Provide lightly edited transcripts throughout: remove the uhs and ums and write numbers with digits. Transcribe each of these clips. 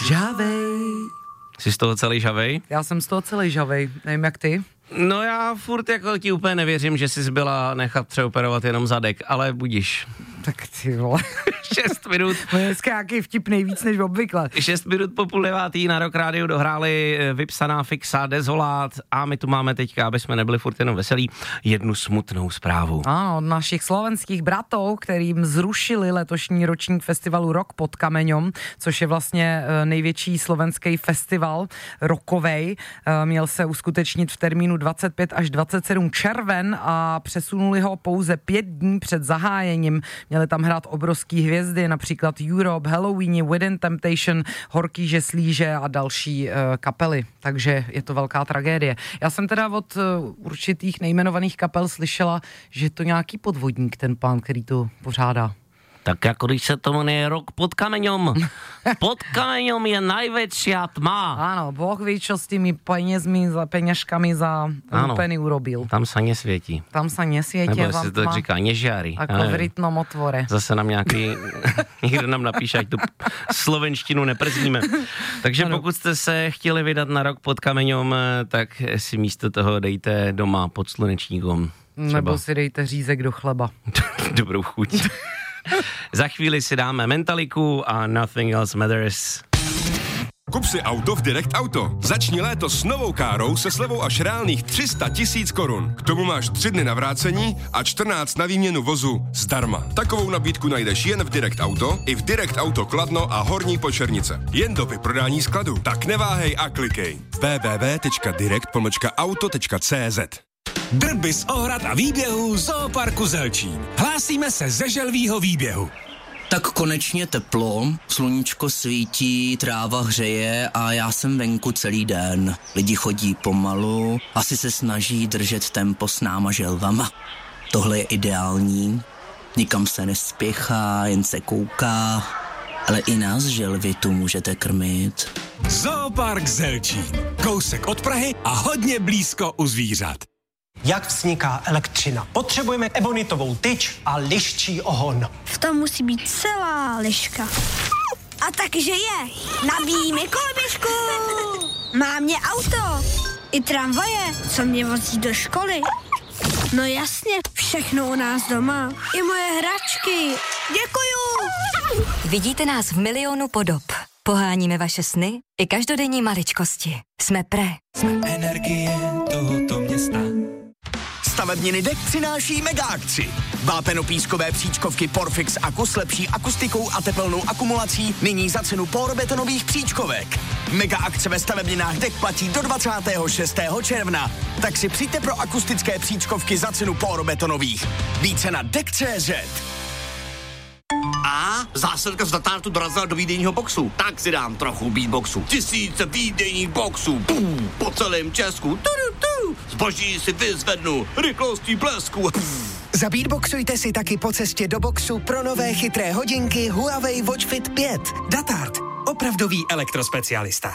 Žhavej. Jsi z toho celý žhavej? Já jsem z toho celý žhavej, nevím jak ty. No já furt jako ti úplně nevěřím, že jsi byla nechat přeoperovat jenom zadek, ale budíš. Tak ty vole. 6 minut. Dneska nějaký vtip nejvíc než obvykle. 6 minut po 8:30 na Rock Rádiu dohráli vypsaná fixa Desolát a my tu máme teďka, aby jsme nebyli furt jenom veselí, jednu smutnou zprávu. Ano, od našich slovenských bratov, kterým zrušili letošní ročník festivalu Rock pod Kameňom, což je vlastně největší slovenský festival rockovej. Měl se uskutečnit v termínu 25 až 27 červen a přesunuli ho pouze 5 dní před zahájením. Měli tam hrát obrovský hvězdy, například Europe, Halloweeni, Within Temptation, Horký žeslíže a další kapely. Takže je to velká tragédie. Já jsem teda od určitých nejmenovaných kapel slyšela, že je to nějaký podvodník, ten pán, který to pořádá. Tak jako když se to jmenuje Rock pod Kameňom. Pod Kameňom je najväčší tma. Áno, Boh ví, čo s tými peňažkami za lupeny urobil. Tam sa nesvietí. Tam sa nesvietí. Nebo si to tak říká, nežiari. Ako v rytnom otvore. Zase nám někdo nám napíše, ať tu slovenštinu neprzníme. Takže pokud jste se chtěli vydat na Rock pod Kameňom, tak si místo toho dejte doma pod slunečníkom. Nebo si dejte řízek do chleba. Dobrou chuť. Za chvíli si dáme Mentaliku a Nothing Else Matters. Kup si auto v Direct Auto. Začni léto s novou károu se slevou až reálných 300 000 korun. K tomu máš 3 dny na vrácení a 14 na výměnu vozu zdarma. Takovou nabídku najdeš jen v Direct Auto, i v Direct Auto Kladno a Horní Počernice. Jen do vyprodání skladu. Tak neváhej a klikej. www.direct-auto.cz. Drby z ohrad a výběhů Zooparku Zelčín. Hlásíme se ze želvýho výběhu. Tak konečně teplo, sluníčko svítí, tráva hřeje a já jsem venku celý den. Lidi chodí pomalu, asi se snaží držet tempo s náma želvama. Tohle je ideální, nikam se nespěchá, jen se kouká, ale i nás želvy tu můžete krmit. Zoopark Zelčín. Kousek od Prahy a hodně blízko u zvířat. Jak vzniká elektřina? Potřebujeme ebonitovou tyč a liščí ohon. V tom musí být celá liška. A takže je. Nabíjí mi koloběžku. Má mě auto. I tramvaje, co mě vozí do školy. No jasně, všechno u nás doma. I moje hračky. Děkuju. Vidíte nás v milionu podob. Poháníme vaše sny i každodenní maličkosti. Jsme Energie tohoto města. Stavebniny DEK přináší mega akci. Vápenopískové příčkovky Porfix Aku s lepší akustikou a tepelnou akumulací nyní za cenu porbetonových příčkovek. Mega akce ve stavebninách DEK platí do 26. června. Tak si přijďte pro akustické příčkovky za cenu porbetonových. Více na DEK.cz. A zásilka z Datartu dorazila do výdejního boxu. Tak si dám trochu beatboxu. 1000 výdejních boxů. Po celém Česku. Zboží si vyzvednu rychlostí blesku. Zabeatboxujte si taky po cestě do boxu pro nové chytré hodinky Huawei Watch Fit 5. Datart. Opravdový elektrospecialista.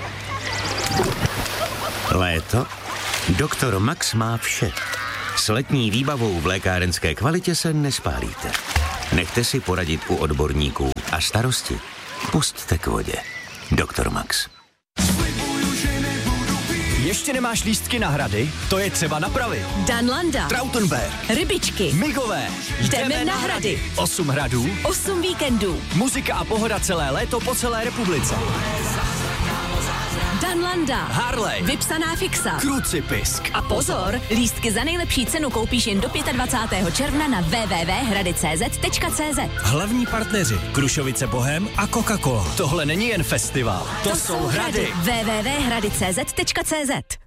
Léto? Doktor Max má vše. S letní výbavou v lékárenské kvalitě se nespálíte. Nechte si poradit u odborníků a starosti pusťte k vodě. Doktor Max. Ještě nemáš lístky na hrady? To je třeba napravit. Danlanda, Trautenberg, Rybičky, Migové. Jdeme na hrady. 8 hradů, 8 víkendů. Muzika a pohoda celé léto po celé republice. Danlanda, Harley, vypsaná fixa, Krucipisk. A pozor, lístky za nejlepší cenu koupíš jen do 25. června na www.hradicz.cz. Hlavní partneři Krušovice Bohem a Coca-Cola. Tohle není jen festival, to jsou hrady. www.hradicz.cz.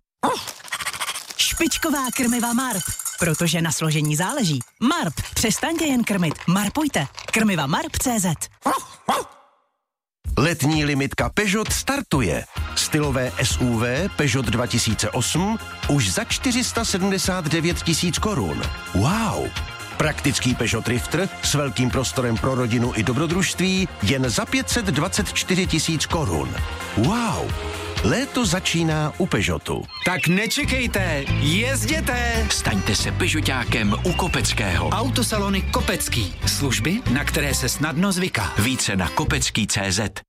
Špičková krmiva Marp. Protože na složení záleží. Marp, přestaňte jen krmit. Marpujte. Krmiva Marp.cz. Letní limitka Peugeot startuje. Stylové SUV Peugeot 2008 už za 479 000 korun. Wow! Praktický Peugeot Drifter s velkým prostorem pro rodinu i dobrodružství jen za 524 000 korun. Wow! Léto začíná u Peugeotu. Tak nečekejte, jezděte! Staňte se Peugeotákem u Kopeckého. Autosalony Kopecký. Služby, na které se snadno zvyká. Více na kopecký.cz.